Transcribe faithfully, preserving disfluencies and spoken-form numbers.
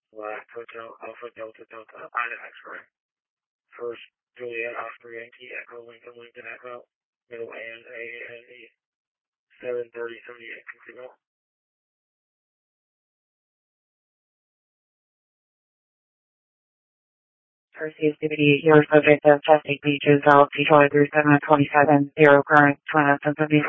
Black Hotel Alpha Delta Delta Ida X-Ray. First Juliet Oscar Yankee Echo Lincoln Lincoln Echo. Middle A N A N E. seven thirty seventy-eight Consigo. First activity, your subject of Chesapeake Beach is out Detroit through seven twenty-seven, zero current, twin